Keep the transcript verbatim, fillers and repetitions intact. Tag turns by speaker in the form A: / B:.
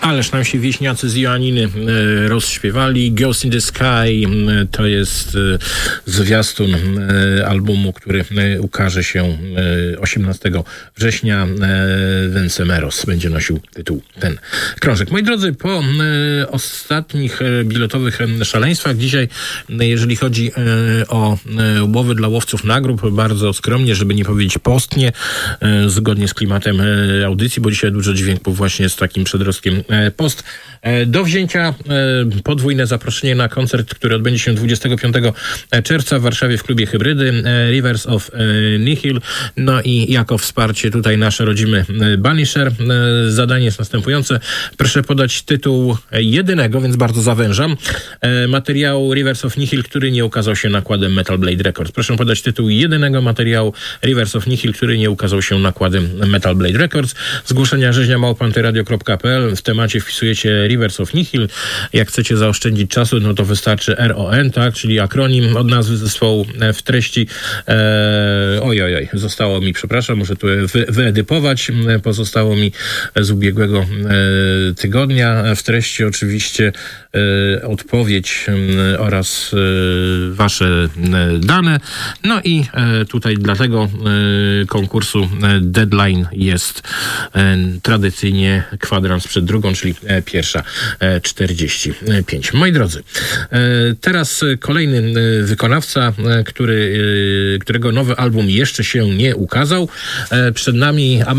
A: Ależ nam się wieśniacy z Joanniny e, rozśpiewali. Ghost in the Sky e, to jest e, zwiastun e, albumu, który e, ukaże się e, osiemnastego września. E, Vencemeros będzie nosił tytuł ten krążek. Moi drodzy, po e, ostatnich e, biletowych e, szaleństwach dzisiaj, e, jeżeli chodzi e, o e, łowy dla łowców nagród, bardzo skromnie, żeby nie powiedzieć postnie, e, zgodnie z klimatem e, audycji, bo dzisiaj dużo dźwięków właśnie z takim przedrostkiem e, post. E, do wzięcia e, podwójne zaproszenie na koncert, który odbędzie się dwudziestego piątego czerwca w Warszawie w klubie Hybrydy, e, Rivers of e, Nihil. No i jako wsparcie tutaj nasz rodzimy e, Banisher. E, zadanie jest następujące. Proszę podać tytuł jedynego, więc bardzo zawężam, e, materiału Rivers of Nihil, który nie ukazał się nakładem Metal Blade Records. Proszę podać tytuł jedynego materiału Rivers of Nihil, który nie ukazał się nakładem Metal Blade Records. Zgłoszenia rzeźnia małpa antyradio kropka p l. W temacie wpisujecie Rivers of Nihil. Jak chcecie zaoszczędzić czasu, no to wystarczy R O N, tak, czyli akronim od nazwy zespołu. W treści e, oj, oj, oj, zostało mi, przepraszam, muszę tu wy, wyedypować, pozostało mi z ubiegłego e, tygodnia. W treści oczywiście e, odpowiedź e, oraz e, wasze e, dane. No i e, tutaj dla tego e, konkursu e, deadline jest e, tradycyjnie kwadrans przed drugą, czyli e, pierwsza e, czterdzieści pięć. Moi drodzy, e, teraz kolejny e, wykonawca, e, który, e, którego nowy album jeszcze się nie ukazał. E, przed nami